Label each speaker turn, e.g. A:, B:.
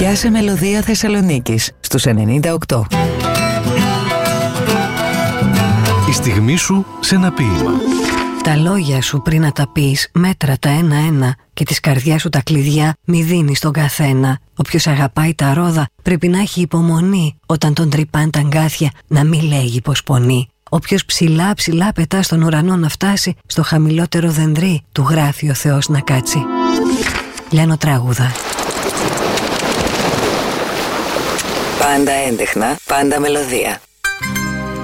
A: Πιάσε μελωδία Θεσσαλονίκης στους 98.
B: Η στιγμή σου σε ένα ποίημα.
C: Τα λόγια σου πριν να τα πεις, μέτρα τα ένα-ένα και της καρδιάς σου τα κλειδιά μη δίνεις στον καθένα. Όποιος αγαπάει τα ρόδα πρέπει να έχει υπομονή, όταν τον τρυπάν τα αγκάθια να μη λέγει πως πονεί. Όποιος ψηλά ψηλά πετά στον ουρανό να φτάσει, στο χαμηλότερο δεντρί του γράφει ο Θεός να κάτσει. Λιάνο Τράγουδα.
A: Πάντα έντεχνα, πάντα μελωδία.